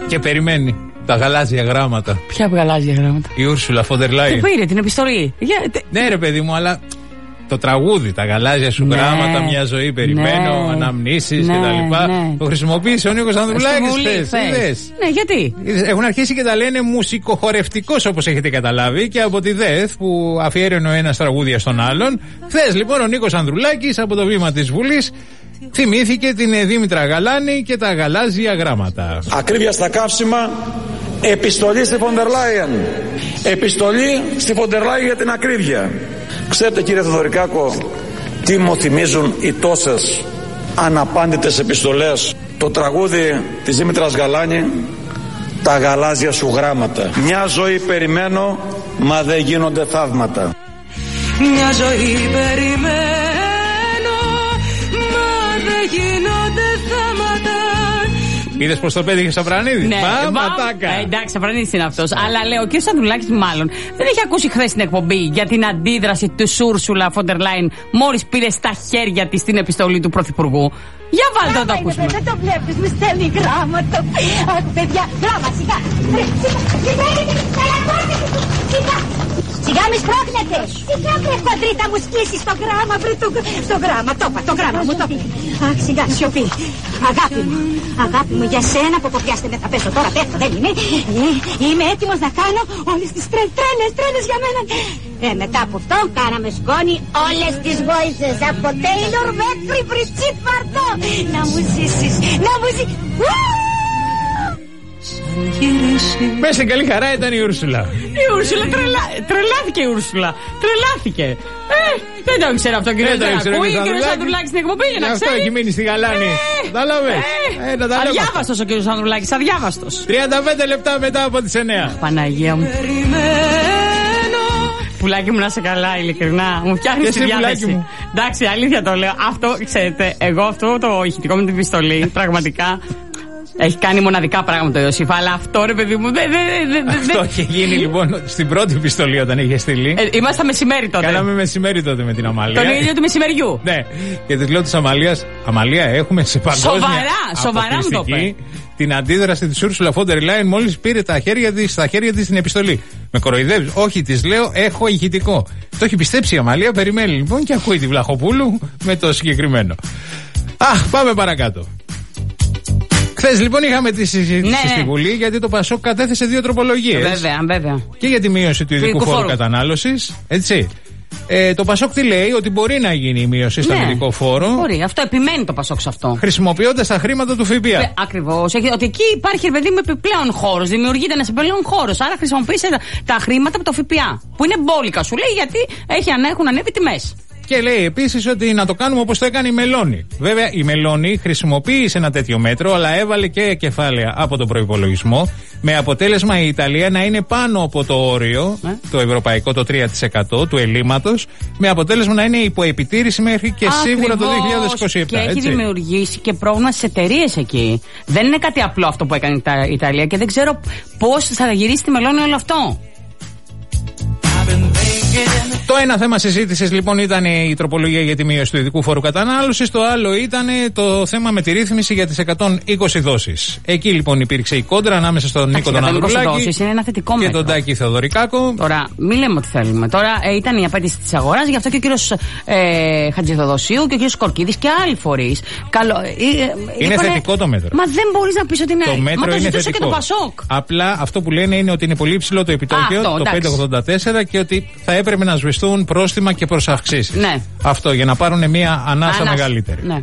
Και περιμένει τα γαλάζια γράμματα. Ποια γαλάζια γράμματα? Η Ούρσουλα Φοντερ Λάιεν. Τι πήρε, την επιστολή. Ναι, ρε παιδί μου, αλλά το τραγούδι, τα γαλάζια σου γράμματα, μια ζωή περιμένω, αναμνήσεις κτλ. Το χρησιμοποίησε ο Νίκος Ανδρουλάκης χθες. Ναι, γιατί? Έχουν αρχίσει και τα λένε μουσικοχορευτικός, όπως έχετε καταλάβει, και από τη ΔΕΘ που αφιέρωνε ο ένας τραγούδια στον άλλον. Χθες λοιπόν ο Νίκος Ανδρουλάκης από το βήμα της Βουλής θυμήθηκε την Δήμητρα Γαλάνη και τα γαλάζια γράμματα. Ακρίβεια στα καύσιμα, επιστολή στη Φοντερ Λάιεν. Επιστολή στη Φοντερ Λάιεν για την ακρίβεια. Ξέρετε κύριε Θεοδωρικάκο τι μου θυμίζουν οι τόσες αναπάντητες επιστολές? Το τραγούδι της Δήμητρας Γαλάνη, τα γαλάζια σου γράμματα. Μια ζωή περιμένω, μα δεν γίνονται θαύματα. Μια ζωή περιμένω, μα δεν γίνονται θαύματα. Είδες πως το πέτυχε Σαφρανίδη? Ναι, ματάκα. Εντάξει, Σαφρανίδης είναι αυτός. Αλλά λέω, ο κ. Ανδρουλάκης μάλλον δεν έχει ακούσει χθες την εκπομπή για την αντίδραση του Ούρσουλα Φοντερ Λάιεν μόλις πήρε στα χέρια της την επιστολή του Πρωθυπουργού. Για βάλτε να το ακούσουμε. Δεν το βλέπεις, μου στέλνει γράμματα. Αχ, παιδιά, γράμμα, σιγά. Σιγά μη σπρώχνετε. Σιγά βρε κοντρίτα μου σκίσεις το γράμμα, βρε το γράμμα. Το γράμμα μου το πει. Αχ, σιγά, σιωπή. Αγάπη μου, για σένα που κοπιάστε με θα πέσω τώρα, πέφτω, δεν είμαι. Είμαι έτοιμος να κάνω όλες τις τρέλες για μένα. Μετά από αυτό κάναμε σκόνη όλες τις βόητσες. Από Τέιλορ μέχρι Μπριτσίτ Βαρτό. Να μου ζήσεις, να μου ζήσεις. Μέσα καλή χαρά ήταν η Ούρσουλα. Η Ούρσουλα τρελάθηκε η Ούρσουλα. Τρελάθηκε. Δεν το ήξερα αυτό, κύριε Ανδρουλάκη. Ο κύριος Ανδρουλάκης στην εκπομπή για να ξέρει. Αυτό έχει μείνει στη Γαλάνη. Κατάλαβες? Αδιάβαστος ο κύριος Ανδρουλάκης, αδιάβαστος. 35 λεπτά μετά από τις 9. Παναγία μου. Πουλάκι μου, να σε καλά, ειλικρινά. Μου φτιάχνει τη διάθεση. Εντάξει, αλήθεια το λέω. Αυτό, ξέρετε, εγώ αυτό το ηχητικό με την πιστολή, πραγματικά. Έχει κάνει μοναδικά πράγματα ο Ιωσήφ, αλλά αυτό ρε παιδί μου Αυτό είχε γίνει λοιπόν στην πρώτη επιστολή όταν είχε στείλει. Ήμασταν μεσημέρι τότε. Κάναμε μεσημέρι τότε με την Αμαλία. Τον ίδιο του μεσημεριού. Ναι. Και της λέω της Αμαλίας, Αμαλία, έχουμε σε παγκόσμια σοβαρά μου το είπε. Την αντίδραση της Ούρσουλα Φοντερ Λάιεν μόλις πήρε στα χέρια της την επιστολή. Με κοροϊδεύεις? Όχι, της λέω, έχω ηχητικό. Το έχει πιστέψει η Αμαλία, περιμένει λοιπόν και ακούει τη Βλαχοπούλου με το συγκεκριμένο. Πάμε παρακάτω. Χθες λοιπόν είχαμε τη συζήτηση στη Βουλή γιατί το ΠΑΣΟΚ κατέθεσε 2 τροπολογίες. Βέβαια. Και για τη μείωση του ειδικού φόρου κατανάλωσης. Έτσι. Το ΠΑΣΟΚ τι λέει? Ότι μπορεί να γίνει η μείωση στον ειδικό φόρο. Μπορεί, αυτό επιμένει το ΠΑΣΟΚ σε αυτό. Χρησιμοποιώντας τα χρήματα του ΦΠΑ. Ακριβώς. Ότι εκεί υπάρχει παιδί με επιπλέον χώρος. Δημιουργείται ένας επιπλέον χώρος. Άρα χρησιμοποιήσε τα χρήματα από το ΦΠΑ. Που είναι μπόλικα, σου λέει, γιατί έχουν ανέβει τιμές. Και λέει επίσης ότι να το κάνουμε όπως το έκανε η Μελώνη. Βέβαια, η Μελώνη χρησιμοποίησε ένα τέτοιο μέτρο, αλλά έβαλε και κεφάλαια από τον προϋπολογισμό, με αποτέλεσμα η Ιταλία να είναι πάνω από το όριο, το ευρωπαϊκό, το 3% του ελλείμματος, με αποτέλεσμα να είναι υποεπιτήρηση μέχρι και σίγουρα το 2027. Και έχει δημιουργήσει και πρόβλημα στις εταιρείες εκεί. Δεν είναι κάτι απλό αυτό που έκανε η Ιταλία και δεν ξέρω πώς θα γυρίσει τη Μελώνη όλο αυτό. Το ένα θέμα συζήτησης λοιπόν ήταν η τροπολογία για τη μείωση του ειδικού φόρου κατανάλωσης. Το άλλο ήταν το θέμα με τη ρύθμιση για τις 120 δόσεις. Εκεί λοιπόν υπήρξε η κόντρα ανάμεσα στον Νίκο τον Ανδρουλάκη και τον Τάκη Θεοδωρικάκο. Τώρα, μην λέμε ότι θέλουμε. Τώρα ήταν η απέτηση της αγοράς, γι' αυτό και ο κύριος Χατζηθοδοσίου και ο κύριος Κορκίδης και άλλοι φορείς. Είναι θετικό το μέτρο. Μα δεν μπορείς να πεις ότι είναι. Το μέτρο είναι θετικό. Και το ΠΑΣΟΚ. Απλά αυτό που λένε είναι ότι είναι πολύ υψηλό το επιτόκιο, το 5,84, και ότι θα έπρεπε να σβηστούν πρόστιμα και προσαυξήσεις. Ναι. Αυτό για να πάρουν μια ανάσα μεγαλύτερη. Ναι.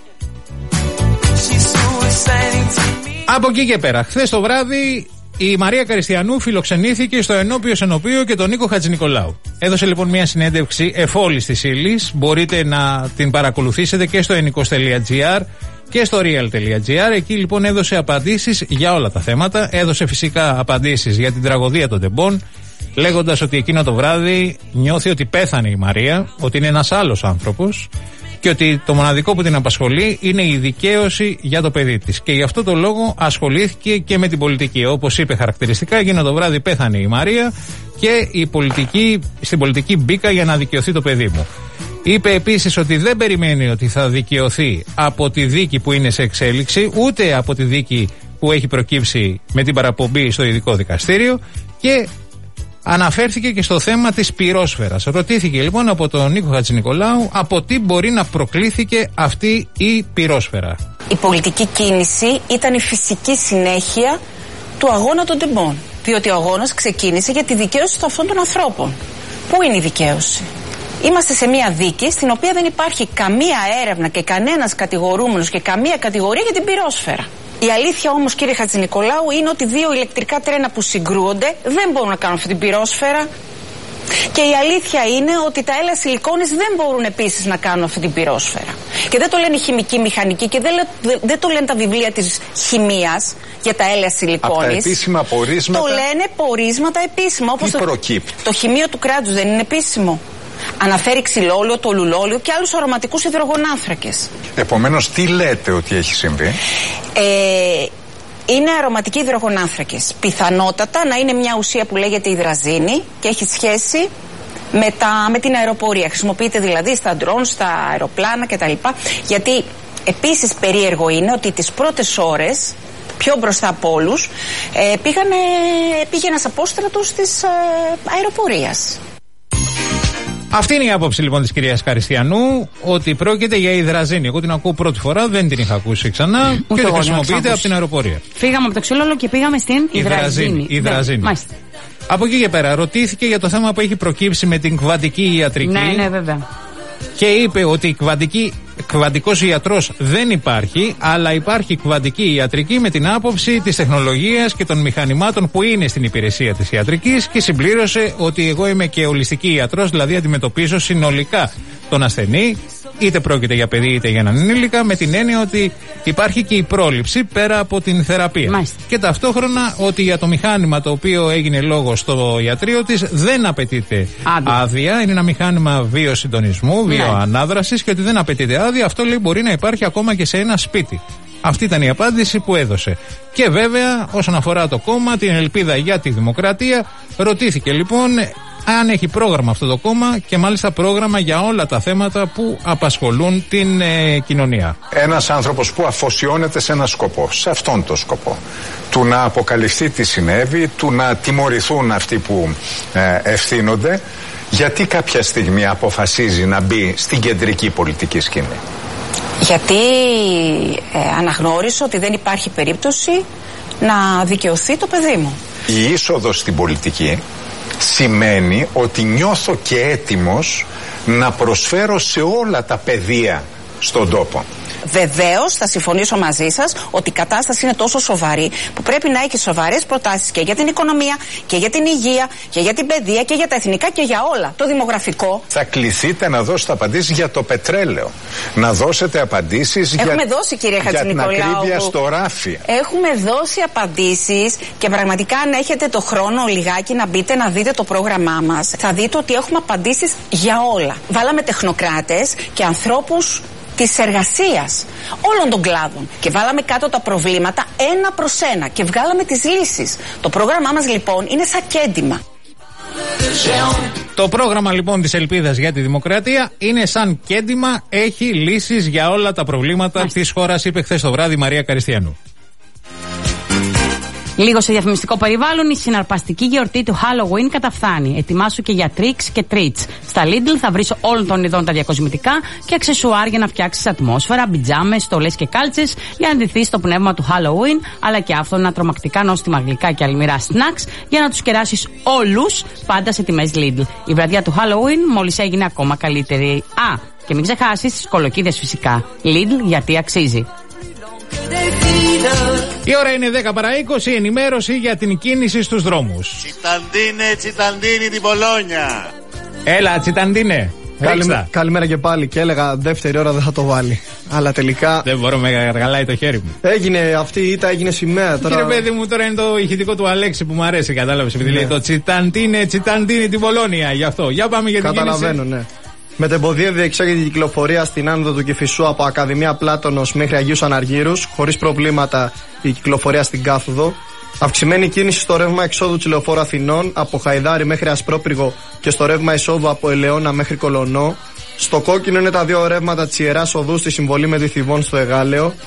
Από εκεί και πέρα, χθες το βράδυ η Μαρία Καριστιανού φιλοξενήθηκε στο Ενώπιο Ενωπείο και τον Νίκο Χατζηνικολάου. Έδωσε λοιπόν μια συνέντευξη εφόλης της ύλης. Μπορείτε να την παρακολουθήσετε και στο enikos.gr και στο real.gr. Εκεί λοιπόν έδωσε απαντήσεις για όλα τα θέματα. Έδωσε φυσικά απαντήσεις για την τραγωδία των τεμπών, λέγοντας ότι εκείνο το βράδυ νιώθει ότι πέθανε η Μαρία, ότι είναι ένας άλλος άνθρωπος και ότι το μοναδικό που την απασχολεί είναι η δικαίωση για το παιδί της. Και γι' αυτό το λόγο ασχολήθηκε και με την πολιτική. Όπως είπε χαρακτηριστικά, εκείνο το βράδυ πέθανε η Μαρία και στην πολιτική μπήκα για να δικαιωθεί το παιδί μου. Είπε επίσης ότι δεν περιμένει ότι θα δικαιωθεί από τη δίκη που είναι σε εξέλιξη, ούτε από τη δίκη που έχει προκύψει με την παραπομπή στο ειδικό δικαστήριο και αναφέρθηκε και στο θέμα της πυρόσφαιρας. Ρωτήθηκε λοιπόν από τον Νίκο Χατζηνικολάου από τι μπορεί να προκλήθηκε αυτή η πυρόσφαιρα. Η πολιτική κίνηση ήταν η φυσική συνέχεια του αγώνα των τεμπών. Διότι ο αγώνας ξεκίνησε για τη δικαίωση αυτών των ανθρώπων. Πού είναι η δικαίωση? Είμαστε σε μια δίκη στην οποία δεν υπάρχει καμία έρευνα και κανένας κατηγορούμενος και καμία κατηγορία για την πυρόσφαιρα. Η αλήθεια όμως, κύριε Χατζηνικολάου, είναι ότι δύο ηλεκτρικά τρένα που συγκρούονται δεν μπορούν να κάνουν αυτή την πυρόσφαιρα. Και η αλήθεια είναι ότι τα έλαια σιλικόνης δεν μπορούν επίσης να κάνουν αυτή την πυρόσφαιρα. Και δεν το λένε οι χημικοί, μηχανικοί και δεν το λένε τα βιβλία της χημείας για τα έλαια σιλικόνης. Από τα επίσημα πορίσματα. Το λένε πορίσματα επίσημα. Όπως το χημείο του κράτους δεν είναι επίσημο? Αναφέρει ξυλόλαιο, το λουλόλαιο και άλλους αρωματικούς υδρογονάνθρακες. Επομένως, τι λέτε ότι έχει συμβεί? Είναι αρωματικοί υδρογονάνθρακες. Πιθανότατα να είναι μια ουσία που λέγεται υδραζίνη και έχει σχέση με την αεροπορία. Χρησιμοποιείται δηλαδή στα ντρόν, στα αεροπλάνα κτλ. Γιατί επίσης περίεργο είναι ότι τις πρώτες ώρες, πιο μπροστά από όλους, πήγε ένας απόστρατος της αεροπορίας. Αυτή είναι η άποψη λοιπόν της κυρίας Καριστιανού, ότι πρόκειται για υδραζίνη. Εγώ την ακούω πρώτη φορά, δεν την είχα ακούσει ξανά και ότι χρησιμοποιείται από την αεροπορία. Φύγαμε από το ξύλολο και πήγαμε στην υδραζίνη. Μάλιστα. Από εκεί και πέρα ρωτήθηκε για το θέμα που έχει προκύψει με την κβαντική ιατρική. Ναι, βέβαια. Και είπε ότι κβαντικός ιατρός δεν υπάρχει, αλλά υπάρχει κβαντική ιατρική με την άποψη της τεχνολογίας και των μηχανημάτων που είναι στην υπηρεσία της ιατρικής, και συμπλήρωσε ότι εγώ είμαι και ολιστική ιατρός, δηλαδή αντιμετωπίζω συνολικά τον ασθενή, είτε πρόκειται για παιδί είτε για έναν ενήλικα, με την έννοια ότι υπάρχει και η πρόληψη πέρα από την θεραπεία. Μάλιστα. Και ταυτόχρονα ότι για το μηχάνημα το οποίο έγινε λόγο στο ιατρείο της δεν απαιτείται άδεια. Είναι ένα μηχάνημα βιοσυντονισμού, βιοανάδρασης, και ότι δεν απαιτείται άδεια. Αυτό λέει μπορεί να υπάρχει ακόμα και σε ένα σπίτι. Αυτή ήταν η απάντηση που έδωσε. Και βέβαια, όσον αφορά το κόμμα, την Ελπίδα για τη Δημοκρατία, ρωτήθηκε λοιπόν αν έχει πρόγραμμα αυτό το κόμμα, και μάλιστα πρόγραμμα για όλα τα θέματα που απασχολούν την κοινωνία. Ένας άνθρωπος που αφοσιώνεται σε ένα σκοπό, σε αυτόν τον σκοπό, του να αποκαλυφθεί τι συνέβη, του να τιμωρηθούν αυτοί που ευθύνονται, γιατί κάποια στιγμή αποφασίζει να μπει στην κεντρική πολιτική σκηνή? Γιατί αναγνώρισε ότι δεν υπάρχει περίπτωση να δικαιωθεί το παιδί μου. Η είσοδος στην πολιτική σημαίνει ότι νιώθω και έτοιμος να προσφέρω σε όλα τα πεδία στον τόπο. Βεβαίως θα συμφωνήσω μαζί σας ότι η κατάσταση είναι τόσο σοβαρή που πρέπει να έχει σοβαρές προτάσεις και για την οικονομία και για την υγεία και για την παιδεία και για τα εθνικά και για όλα. Το δημογραφικό. Θα κληθείτε να δώσετε απαντήσεις για το πετρέλαιο. Να δώσετε απαντήσεις για την ακρίβεια στο ράφι. Έχουμε δώσει απαντήσεις και πραγματικά αν έχετε το χρόνο λιγάκι να μπείτε να δείτε το πρόγραμμά μας, θα δείτε ότι έχουμε απαντήσεις για όλα. Βάλαμε τεχνοκράτες και ανθρώπους της εργασίας όλων των κλάδων και βάλαμε κάτω τα προβλήματα ένα προς ένα και βγάλαμε τις λύσεις. Το πρόγραμμά μας λοιπόν είναι σαν κέντημα. Το πρόγραμμα λοιπόν της Ελπίδας για τη Δημοκρατία είναι σαν κέντημα, έχει λύσεις για όλα τα προβλήματα της χώρας, είπε χθες το βράδυ η Μαρία Καριστιανού. Λίγο σε διαφημιστικό περιβάλλον, η συναρπαστική γιορτή του Halloween καταφθάνει. Ετοιμάσου και για tricks και treats. Στα Lidl θα βρεις όλων των ειδών τα διακοσμητικά και αξεσουάρ για να φτιάξεις ατμόσφαιρα, πιτζάμες, στολές και κάλτσες για να ντυθείς στο πνεύμα του Halloween, αλλά και άφθονα τρομακτικά νόστιμα γλυκά και αλμυρά snacks για να τους κεράσεις όλους, πάντα σε τιμές Lidl. Η βραδιά του Halloween μόλις έγινε ακόμα καλύτερη. Και μην ξεχάσεις τις κολοκύδες φυσικά. Lidl, γιατί αξίζει. Η ώρα είναι 10 παρά 20, ενημέρωση για την κίνηση στους δρόμους. Τσιταντίνε την Πολόνια. Έλα Τσιταντίνε. Καλημέρα και πάλι. Και έλεγα δεύτερη ώρα δεν θα το βάλει. Αλλά τελικά. Δεν μπορώ, με γαργαλάει το χέρι μου. Έγινε αυτή η ήττα, έγινε σημαία τώρα. Κύριε παιδί μου, τώρα είναι το ηχητικό του Αλέξη που μου αρέσει, κατάλαβες. Επειδή λέει το Τσιταντίνε την Πολόνια. Γι' αυτό. Για πάμε για την κίνηση. Καταλαβαίνω, ναι. Μετεμποδία διεξάγεται η κυκλοφορία στην άνοδο του Κηφισού από Ακαδημία Πλάτωνος μέχρι Αγίους Αναργύρους, χωρίς προβλήματα η κυκλοφορία στην κάθοδο. Αυξημένη κίνηση στο ρεύμα εξόδου της Λεωφόρου Αθηνών από Χαϊδάρη μέχρι Ασπρόπυργο και στο ρεύμα εισόδου από Ελαιώνα μέχρι Κολονό. Στο κόκκινο είναι τα δύο ρεύματα της Ιεράς Οδού στη συμβολή με τη Θηβών στο Εγάλεο.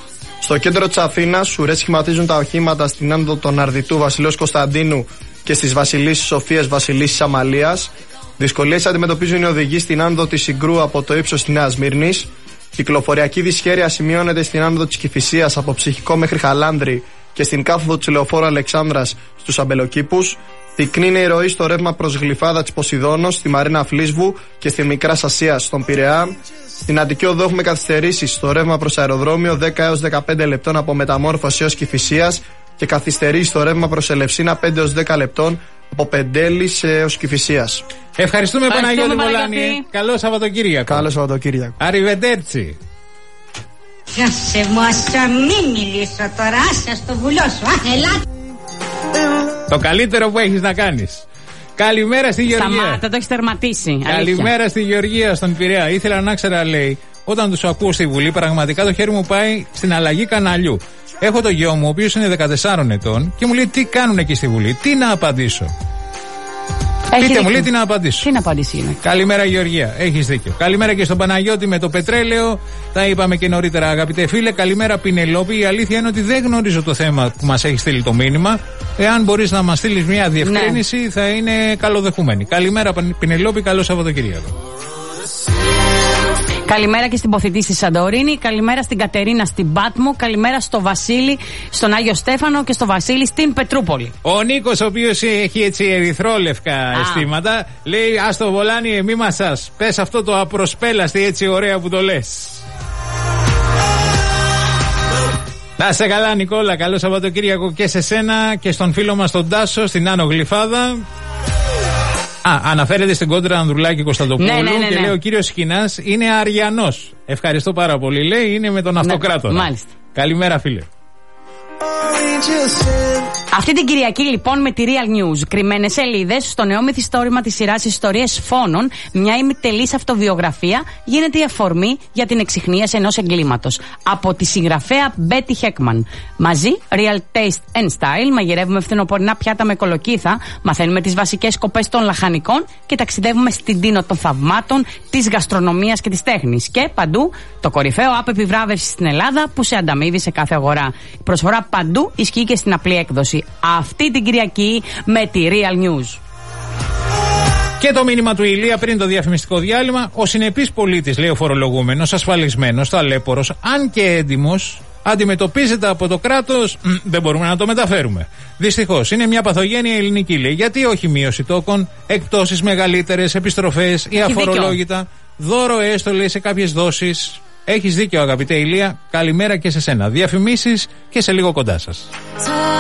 Στο κέντρο της Αθήνας, ουρές σχηματίζουν τα οχήματα στην άνοδο των Αρδιτού Βασιλέως Κωνσταντίνου και στις Βασιλίσσης Σοφίας Βασιλίσσης Αμαλίας. Δυσκολίες αντιμετωπίζουν οι οδηγοί στην άνοδο της Συγκρού από το ύψος της Νέας Μύρνης. Κυκλοφοριακή δυσχέρεια σημειώνεται στην άνοδο της Κηφισίας από Ψυχικό μέχρι Χαλάνδρη και στην κάθοδο της Λεωφόρου Αλεξάνδρας στους Αμπελοκήπους. Πυκνή είναι η ροή στο ρεύμα προς Γλυφάδα της Ποσειδώνος, στη Μαρίνα Φλίσβου και στη Μικρά Ασία στον Πειραιά. Στην Αττική Οδό έχουμε καθυστερήσεις στο ρεύμα προς αεροδρόμιο 10 έως 15 λεπτών από Μεταμόρφωση έως Κηφισίας και καθυστερήσεις στο ρεύμα προς Ελευσίνα 5 έως 10 λεπτών από Πεντέλης έως Κηφισίας. Ευχαριστούμε Παναγιώτη Βολάνη. Καλό Σαββατοκύριακο. Καλό Σαββατοκύριακο. Αριβεντέρτσι. Άσε μου, άσε μην μιλήσω τώρα, άσε στο βουλώσω. Ελάτε. Το καλύτερο που έχεις να κάνεις. Καλημέρα στη Γεωργία. Σταμάτα, το έχεις τερματίσει. Καλημέρα στη Γεωργία, στον Πειραιά. Ήθελα να ξέρω, λέει, όταν τους ακούω στη Βουλή, πραγματικά το χέρι μου πάει στην αλλαγή καναλιού. Έχω το γιο μου, ο οποίος είναι 14 ετών, και μου λέει τι κάνουν εκεί στη Βουλή. Τι να απαντήσω. Πείτε μου, λέει, τι να απαντήσω. Τι να απαντήσει είναι. Καλημέρα Γεωργία, έχεις δίκιο. Καλημέρα και στον Παναγιώτη με το πετρέλαιο. Τα είπαμε και νωρίτερα, αγαπητέ φίλε. Καλημέρα Πινελόπη. Η αλήθεια είναι ότι δεν γνωρίζω το θέμα που μας έχει στείλει το μήνυμα. Εάν μπορείς να μας στείλεις μια διευκρίνηση, ναι, θα είναι καλοδεχούμενη. Καλημέρα Πινελόπη, καλό Σαββατοκύριακο. Καλημέρα και στην Ποθητή στη Σαντορίνη. Καλημέρα στην Κατερίνα στην Πάτμο. Καλημέρα στο Βασίλη στον Άγιο Στέφανο και στο Βασίλη στην Πετρούπολη. Ο Νίκος, ο οποίος έχει έτσι ερυθρόλευκα αισθήματα, λέει: ας το Βολάνη, μη μασάς. Πες αυτό το απροσπέλαστη έτσι ωραία που το λες. Να σε καλά, Νικόλα. Καλό Σαββατοκύριακο και σε σένα και στον φίλο μας τον Τάσο στην Άνω Γλυφάδα. Αναφέρεται στην κόντρα Ανδρουλάκη Κωνσταντοπούλου και λέει: ο κύριος Σκινάς είναι Αριανός. Ευχαριστώ πάρα πολύ. Λέει: είναι με τον Αυτοκράτορα. Μάλιστα. Καλημέρα, φίλε. Αυτή την Κυριακή, λοιπόν, με τη Real News, κρυμμένες σελίδες στο νέο μυθιστόρημα της σειράς Ιστορίες Φόνων, μια ημιτελής αυτοβιογραφία γίνεται η αφορμή για την εξιχνίαση ενός εγκλήματος. Από τη συγγραφέα Μπέτι Χέκμαν. Μαζί, Real Taste and Style, μαγειρεύουμε φθινοπορεινά πιάτα με κολοκύθα, μαθαίνουμε τις βασικές σκοπές των λαχανικών και ταξιδεύουμε στην τίνο των θαυμάτων, της γαστρονομίας και της τέχνης. Και παντού, το κορυφαίο app επιβράβευση στην Ελλάδα που σε ανταμείβει σε κάθε αγορά. Η προσφορά παντού ισχύει και στην απλή έκδοση. Αυτή την Κυριακή με τη Real News. Και το μήνυμα του Ηλία πριν το διαφημιστικό διάλειμμα: ο συνεπής πολίτης, λέει ο φορολογούμενος, ασφαλισμένος, ταλέπορος, αν και έντιμος, αντιμετωπίζεται από το κράτος, δεν μπορούμε να το μεταφέρουμε. Δυστυχώς είναι μια παθογένεια ελληνική, λέει. Γιατί όχι μείωση τόκων, εκπτώσεις μεγαλύτερες, επιστροφές ή αφορολόγητα, δώρο έστω, λέει, σε κάποιες δόσεις. Έχεις δίκιο, αγαπητέ Ηλία. Καλημέρα και σε σένα. Διαφημίσεις και σε λίγο κοντά σας.